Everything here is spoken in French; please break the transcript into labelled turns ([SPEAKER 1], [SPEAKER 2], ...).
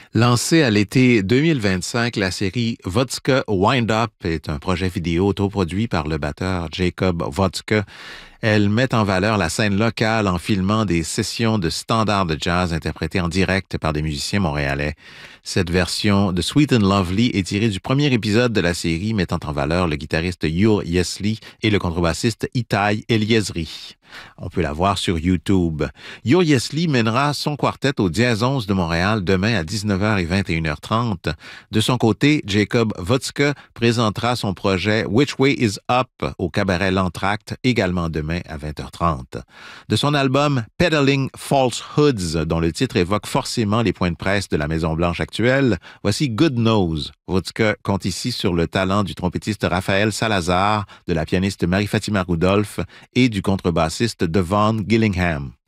[SPEAKER 1] Lancée à l'été 2025, la série Vodka Wind Up est un projet vidéo autoproduit par le batteur Jacob Vodka. Elle met en valeur la scène locale en filmant des sessions de standards de jazz interprétées en direct par des musiciens montréalais. Cette version de Sweet and Lovely est tirée du premier épisode de la série mettant en valeur le guitariste Ur Yesli et le contrebassiste Itai Eliezri. On peut la voir sur YouTube. Ur Yesli mènera son quartet au Dièse 11 de Montréal demain à 19h et 21h30. De son côté, Jacob Vodka présentera son projet Which Way Is Up au cabaret L'Entracte également demain à 20h30. De son album Peddling Falsehoods, dont le titre évoque forcément les points de presse de la Maison-Blanche actuelle, voici Good Knows. Vodka compte ici sur le talent du trompettiste Raphaël Salazar, de la pianiste Marie-Fatima Rudolph et du contrebassiste Devon Gillingham.